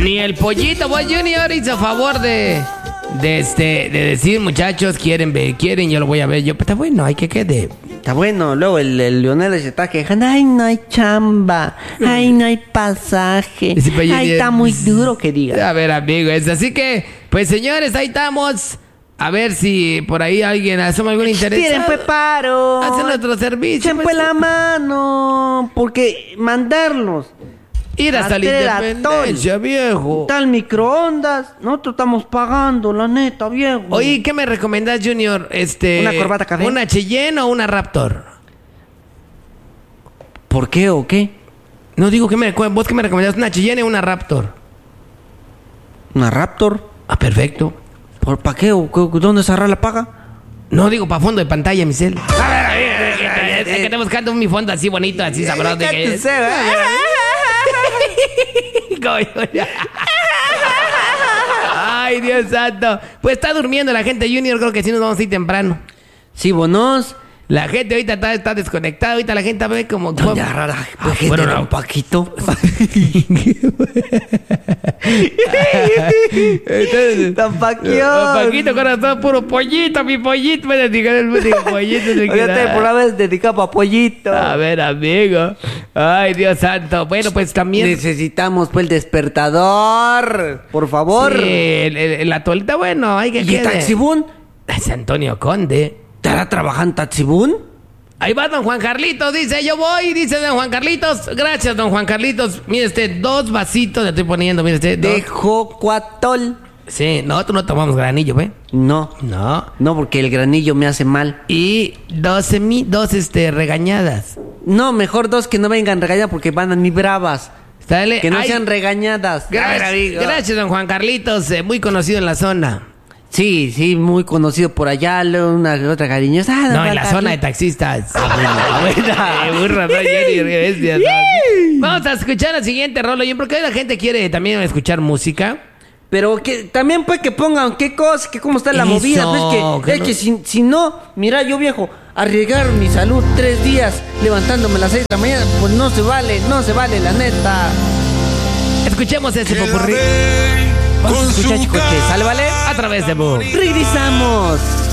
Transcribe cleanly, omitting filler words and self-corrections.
Ni el pollito Boy Junior hizo favor de decir, muchachos, quieren, yo lo voy a ver. Yo, pues está bueno, hay que quede. Está bueno, luego el Leonel se está quejando. Ay, no hay chamba. Ay, no hay pasaje. Sí, pues, ay, está muy duro que diga. A ver, amigos, así que, pues señores, ahí estamos. A ver si por ahí alguien asoma algún interés. Tienen pues paro. Hacen nuestro servicio. Echen pues la mano. Porque mandarlos. Ir hasta la Independencia, viejo. Tal microondas. Nosotros estamos pagando, la neta, viejo. Oye, ¿qué me recomendás, Junior? ¿Una corbata café? ¿Una Cheyenne o una Raptor? ¿Por qué o qué? No digo vos que me recomendás, ¿una Cheyenne o una Raptor? ¿Una Raptor? Ah, perfecto. ¿Para qué? ¿Dónde cerrar la paga? No, digo para fondo de pantalla, Michelle. Es que estoy buscando mi fondo así bonito, así sabroso. Ay, Dios santo. Pues está durmiendo la gente, Junior. Creo que sí nos vamos a ir temprano. Sí, bonos. La gente ahorita está desconectada. Ahorita la gente ve como... Bueno, no, Paquito. Tan Paquito, corazón, puro pollito, mi pollito. Me dedican el pollito. Oye, por la vez dedicado para pollito. A ver, amigo. Ay, Dios santo. Bueno, pues también... Necesitamos, pues, el despertador. Por favor. Sí, la tolita, bueno, hay que... ¿Y el taxibún? Es Antonio Conde. ¿Estará trabajando taxibún? Ahí va don Juan Carlitos, dice, yo voy, dice don Juan Carlitos. Gracias, don Juan Carlitos. Mire usted, 2 vasitos le estoy poniendo, mire usted. De jocuatol. Sí, nosotros no tomamos granillo, ¿ve? No, porque el granillo me hace mal. Y 2 regañadas. No, mejor 2 que no vengan regañadas porque van a mí bravas. Dale. Que no sean regañadas. Gracias, don Juan Carlitos, muy conocido en la zona. Sí, muy conocido por allá, una otra cariñosa. No, en la zona de taxistas. Burra, no, vamos a escuchar el siguiente rolo, porque hoy la gente quiere también escuchar música. Pero que también pues que pongan qué cosa, que cómo está la movida. Pues que si no, mira yo viejo, arriesgar mi salud 3 días levantándome a las 6 de la mañana, pues no se vale la neta. Escuchemos ese popurrí. Vamos a escuchar, chicos, que sale, ¿vale? A través de Boom. Regresamos.